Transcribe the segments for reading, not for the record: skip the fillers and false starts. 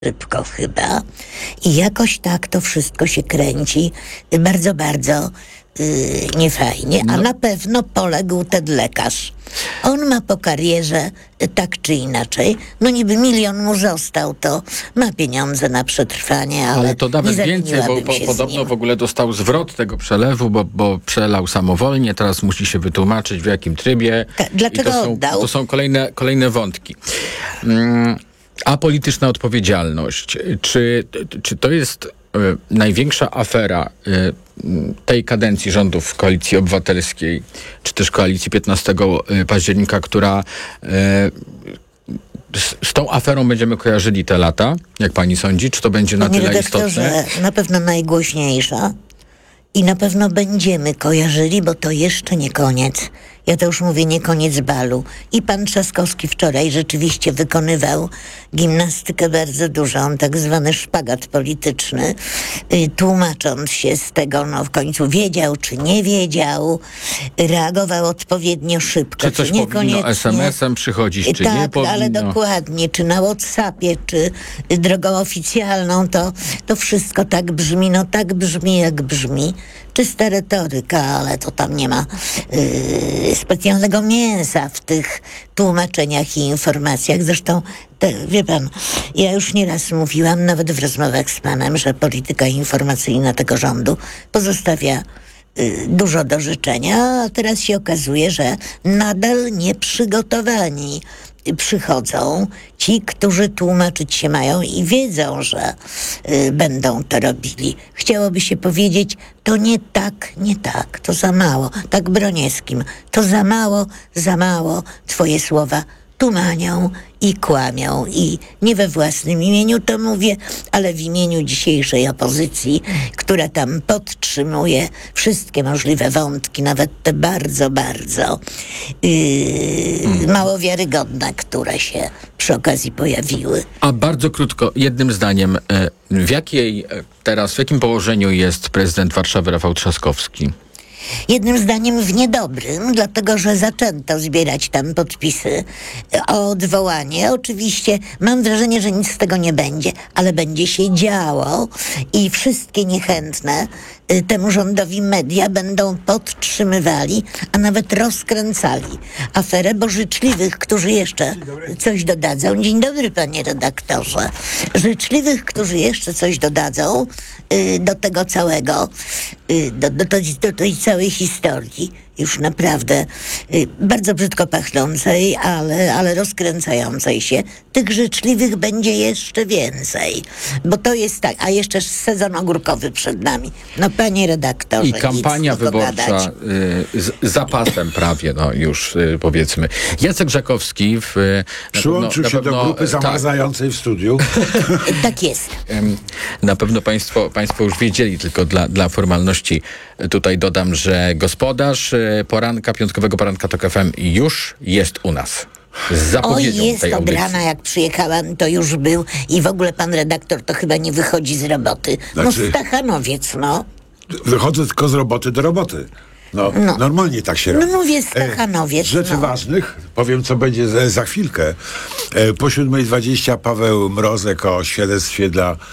szybko chyba i jakoś tak to wszystko się kręci bardzo, bardzo niefajnie, a na pewno poległ ten lekarz. On ma po karierze tak czy inaczej, no niby 1 milion mu został, to ma pieniądze na przetrwanie, ale to nawet więcej, bo podobno w ogóle dostał zwrot tego przelewu, bo przelał samowolnie, teraz musi się wytłumaczyć w jakim trybie. Dlaczego oddał? To są kolejne wątki. A polityczna odpowiedzialność. Czy to jest największa afera tej kadencji rządów Koalicji Obywatelskiej, czy też Koalicji 15 października, która z tą aferą będziemy kojarzyli te lata, jak pani sądzi? Czy to będzie na tyle istotne? Na pewno najgłośniejsza i na pewno będziemy kojarzyli, bo to jeszcze nie koniec. Ja to już mówię, nie koniec balu. I pan Trzaskowski wczoraj rzeczywiście wykonywał gimnastykę bardzo dużą, tak zwany szpagat polityczny, tłumacząc się z tego, no w końcu wiedział czy nie wiedział, reagował odpowiednio szybko. Czy coś powinno SMS-em przychodzić, czy nie powinno? Tak, ale dokładnie, czy na WhatsAppie, czy drogą oficjalną, to wszystko tak brzmi, no tak brzmi jak brzmi. Czysta retoryka, ale to tam nie ma specjalnego mięsa w tych tłumaczeniach i informacjach. Zresztą, wie pan, ja już nieraz mówiłam, nawet w rozmowach z panem, że polityka informacyjna tego rządu pozostawia dużo do życzenia, a teraz się okazuje, że nadal nieprzygotowani przychodzą ci, którzy tłumaczyć się mają i wiedzą, że będą to robili. Chciałoby się powiedzieć, to nie tak, to za mało. Tak Broniewskim, to za mało twoje słowa tumanią i kłamią. I nie we własnym imieniu to mówię, ale w imieniu dzisiejszej opozycji, która tam podtrzymuje wszystkie możliwe wątki, nawet te bardzo, bardzo mało wiarygodne, które się przy okazji pojawiły. A bardzo krótko, jednym zdaniem, w jakim położeniu jest prezydent Warszawy Rafał Trzaskowski? Jednym zdaniem w niedobrym, dlatego że zaczęto zbierać tam podpisy o odwołanie. Oczywiście mam wrażenie, że nic z tego nie będzie, ale będzie się działo i wszystkie niechętne temu rządowi media będą podtrzymywali, a nawet rozkręcali aferę, bo życzliwych, którzy jeszcze coś dodadzą. Dzień dobry, panie redaktorze. Życzliwych, którzy jeszcze coś dodadzą do tego całego, do tej całej historii, już naprawdę bardzo brzydko pachnącej, ale rozkręcającej się. Tych życzliwych będzie jeszcze więcej. Bo to jest tak, a jeszcze sezon ogórkowy przed nami. No panie redaktorze, i kampania wyborcza z zapasem prawie, no już powiedzmy. Jacek Żakowski przyłączył się do grupy zamarzającej w studiu. Tak jest. Na pewno państwo już wiedzieli, tylko dla formalności tutaj dodam, że gospodarz piątkowego poranka TOK FM już jest u nas. Z zapowiedzią jest tej od audycji. rana, jak przyjechałam, to już był i w ogóle pan redaktor to chyba nie wychodzi z roboty. Znaczy, Stachanowiec, Wychodzę tylko z roboty do roboty. Normalnie tak się robi. No mówię, Stachanowiec. Rzeczy ważnych, powiem co będzie za chwilkę. Po 7:20 Paweł Mrozek o świadectwie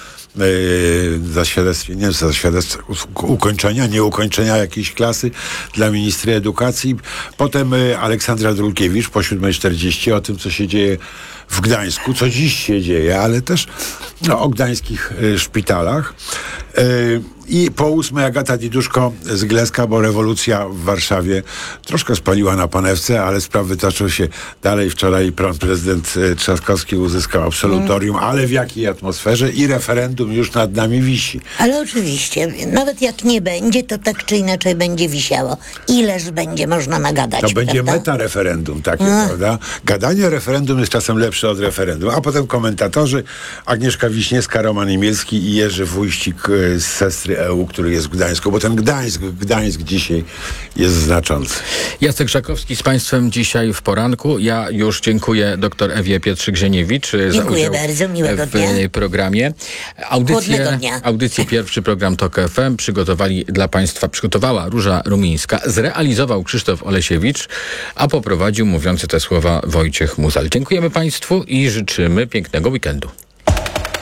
ukończenia, nieukończenia jakiejś klasy dla ministra edukacji. Potem Aleksandra Dulkiewicz po 7:40 o tym, co się dzieje w Gdańsku, co dziś się dzieje, ale też o gdańskich szpitalach. I po 8 Agata Diduszko z Gleska, bo rewolucja w Warszawie troszkę spaliła na panewce, ale sprawy toczą się dalej. Wczoraj pan prezydent Trzaskowski uzyskał absolutorium, ale w jakiej atmosferze i referendum już nad nami wisi. Ale oczywiście, nawet jak nie będzie, to tak czy inaczej będzie wisiało. Ileż będzie można nagadać, to będzie prawda? meta-referendum takie, prawda? Gadanie referendum jest czasem lepsze od referendum. A potem komentatorzy Agnieszka Wiśniewska, Roman Imielski i Jerzy Wójcik z Sestry EU, który jest w Gdańsku, bo ten Gdańsk dzisiaj jest znaczący. Jacek Żakowski z państwem dzisiaj w poranku. Ja już dziękuję dr Ewie Pietrzyk-Zieniewicz za udział bardzo, miłego w dnia. Programie. Audycję Pierwszy Program TOK FM przygotowała Róża Rumińska, zrealizował Krzysztof Olesiewicz, a poprowadził mówiący te słowa Wojciech Muzal. Dziękujemy państwu i życzymy pięknego weekendu.